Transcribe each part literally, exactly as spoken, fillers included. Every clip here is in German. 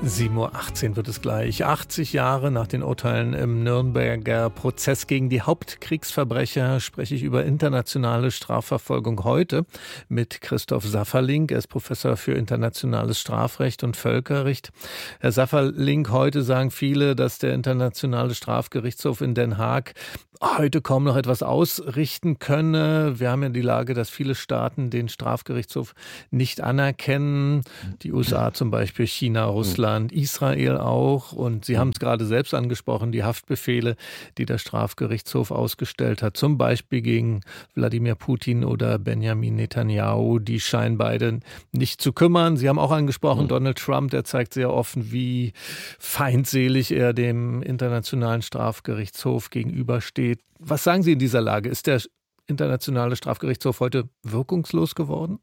sieben Uhr achtzehn wird es gleich. achtzig Jahre nach den Urteilen im Nürnberger Prozess gegen die Hauptkriegsverbrecher spreche ich über internationale Strafverfolgung heute mit Christoph Safferling. Er ist Professor für internationales Strafrecht und Völkerrecht. Herr Safferling, heute sagen viele, dass der Internationale Strafgerichtshof in Den Haag heute kaum noch etwas ausrichten könne. Wir haben ja die Lage, dass viele Staaten den Strafgerichtshof nicht anerkennen. Die U S A zum Beispiel, China, Russland, Israel auch. Und Sie haben es gerade selbst angesprochen, die Haftbefehle, die der Strafgerichtshof ausgestellt hat, zum Beispiel gegen Wladimir Putin oder Benjamin Netanyahu, die scheinen beide nicht zu kümmern. Sie haben auch angesprochen, Donald Trump, der zeigt sehr offen, wie feindselig er dem Internationalen Strafgerichtshof gegenübersteht. Was sagen Sie in dieser Lage? Ist der Internationale Strafgerichtshof heute wirkungslos geworden?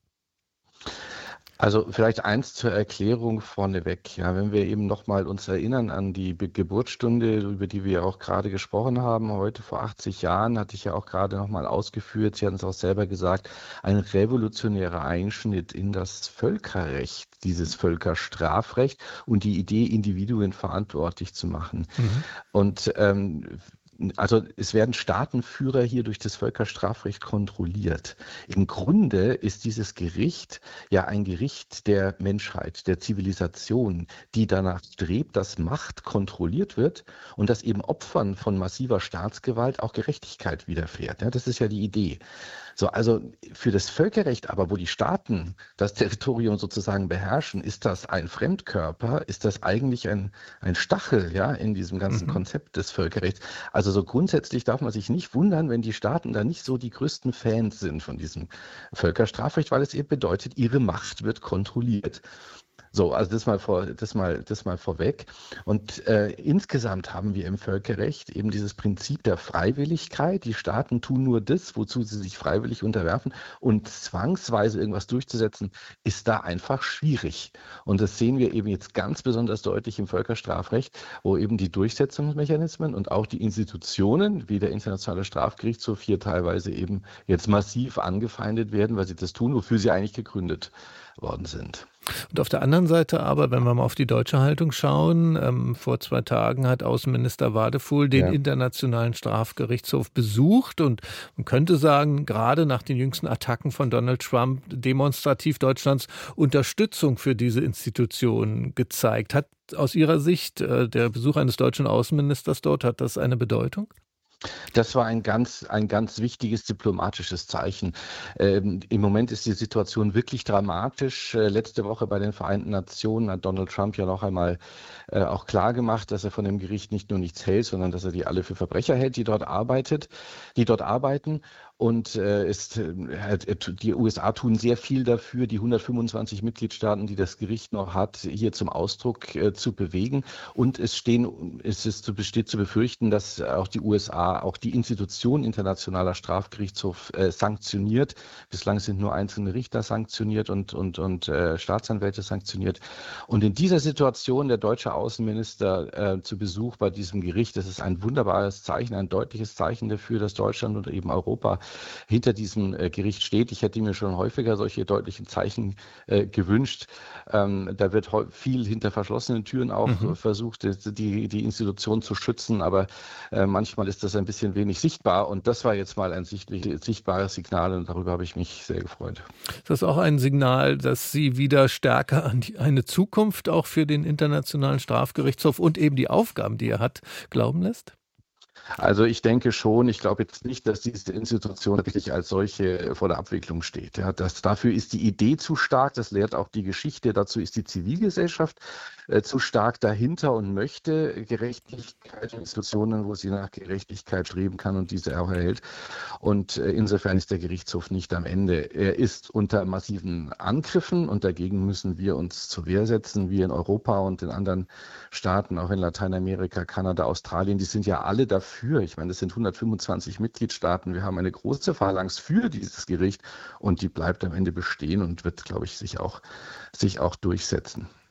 Also vielleicht eins zur Erklärung vorneweg. Ja, wenn wir eben nochmal uns erinnern an die Be- Geburtsstunde, über die wir auch gerade gesprochen haben, heute vor achtzig Jahren, hatte ich ja auch gerade nochmal ausgeführt, Sie hatten es auch selber gesagt, ein revolutionärer Einschnitt in das Völkerrecht, dieses Völkerstrafrecht und die Idee, Individuen verantwortlich zu machen. Mhm. Und ähm, also es werden Staatenführer hier durch das Völkerstrafrecht kontrolliert. Im Grunde ist dieses Gericht ja ein Gericht der Menschheit, der Zivilisation, die danach strebt, dass Macht kontrolliert wird und dass eben Opfern von massiver Staatsgewalt auch Gerechtigkeit widerfährt. Ja, das ist ja die Idee. So, also für das Völkerrecht aber, wo die Staaten das Territorium sozusagen beherrschen, ist das ein Fremdkörper, ist das eigentlich ein, ein Stachel, ja, in diesem ganzen Mhm. Konzept des Völkerrechts. Also so grundsätzlich darf man sich nicht wundern, wenn die Staaten da nicht so die größten Fans sind von diesem Völkerstrafrecht, weil es eben bedeutet, ihre Macht wird kontrolliert. So, also das mal vor, das mal, das mal vorweg. Und äh, insgesamt haben wir im Völkerrecht eben dieses Prinzip der Freiwilligkeit. Die Staaten tun nur das, wozu sie sich freiwillig unterwerfen. Und zwangsweise irgendwas durchzusetzen, ist da einfach schwierig. Und das sehen wir eben jetzt ganz besonders deutlich im Völkerstrafrecht, wo eben die Durchsetzungsmechanismen und auch die Institutionen, wie der Internationale Strafgerichtshof, hier teilweise eben jetzt massiv angefeindet werden, weil sie das tun, wofür sie eigentlich gegründet worden sind. Und auf der anderen Seite aber, wenn wir mal auf die deutsche Haltung schauen, ähm, vor zwei Tagen hat Außenminister Wadefuhl den Ja. Internationalen Strafgerichtshof besucht und man könnte sagen, gerade nach den jüngsten Attacken von Donald Trump demonstrativ Deutschlands Unterstützung für diese Institution gezeigt. Hat aus Ihrer Sicht äh, der Besuch eines deutschen Außenministers dort, hat das eine Bedeutung? Das war ein ganz, ein ganz wichtiges diplomatisches Zeichen. Ähm, im Moment ist die Situation wirklich dramatisch. Äh, letzte Woche bei den Vereinten Nationen hat Donald Trump ja noch einmal äh, auch klar gemacht, dass er von dem Gericht nicht nur nichts hält, sondern dass er die alle für Verbrecher hält, die dort arbeitet, die dort arbeiten. Und äh, ist, äh, die U S A tun sehr viel dafür, die hundertfünfundzwanzig Mitgliedstaaten, die das Gericht noch hat, hier zum Ausdruck äh, zu bewegen. Und es, stehen, es ist zu, besteht zu befürchten, dass auch die U S A, auch die Institution Internationaler Strafgerichtshof äh, sanktioniert. Bislang sind nur einzelne Richter sanktioniert und, und, und äh, Staatsanwälte sanktioniert. Und in dieser Situation der deutsche Außenminister äh, zu Besuch bei diesem Gericht, das ist ein wunderbares Zeichen, ein deutliches Zeichen dafür, dass Deutschland und eben Europa hinter diesem äh, Gericht steht. Ich hätte mir schon häufiger solche deutlichen Zeichen äh, gewünscht. Ähm, da wird viel hinter verschlossenen Türen auch Mhm. versucht, die, die Institution zu schützen, aber äh, manchmal ist das ein bisschen wenig sichtbar und das war jetzt mal ein sichtlich, sichtbares Signal und darüber habe ich mich sehr gefreut. Ist das auch ein Signal, dass Sie wieder stärker an die, eine Zukunft auch für den Internationalen Strafgerichtshof und eben die Aufgaben, die er hat, glauben lässt? Also ich denke schon, ich glaube jetzt nicht, dass diese Institution wirklich als solche vor der Abwicklung steht. Ja, das, dafür ist die Idee zu stark, das lehrt auch die Geschichte, dazu ist die Zivilgesellschaft äh, zu stark dahinter und möchte Gerechtigkeit, Institutionen, wo sie nach Gerechtigkeit streben kann und diese auch erhält. Und äh, insofern ist der Gerichtshof nicht am Ende. Er ist unter massiven Angriffen und dagegen müssen wir uns zur Wehr setzen, wir in Europa und in anderen Staaten, auch in Lateinamerika, Kanada, Australien, die sind ja alle dafür. Ich meine, das sind hundertfünfundzwanzig Mitgliedstaaten. Wir haben eine große Phalanx für dieses Gericht und die bleibt am Ende bestehen und wird, glaube ich, sich auch, sich auch durchsetzen.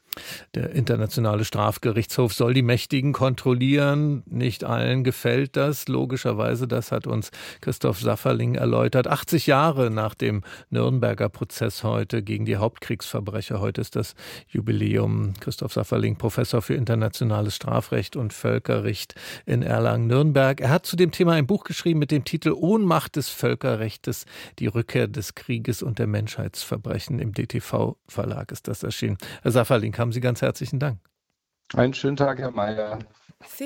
Der Internationale Strafgerichtshof soll die Mächtigen kontrollieren. Nicht allen gefällt das. Logischerweise, das hat uns Christoph Safferling erläutert. achtzig Jahre nach dem Nürnberger Prozess heute gegen die Hauptkriegsverbrecher. Heute ist das Jubiläum. Christoph Safferling, Professor für internationales Strafrecht und Völkerrecht in Erlangen-Nürnberg. Er hat zu dem Thema ein Buch geschrieben mit dem Titel Ohnmacht des Völkerrechtes, die Rückkehr des Krieges und der Menschheitsverbrechen. Im D T V-Verlag ist das erschienen. Herr Safferling, haben Sie ganz herzlichen Dank. Einen schönen Tag, Herr Mayer.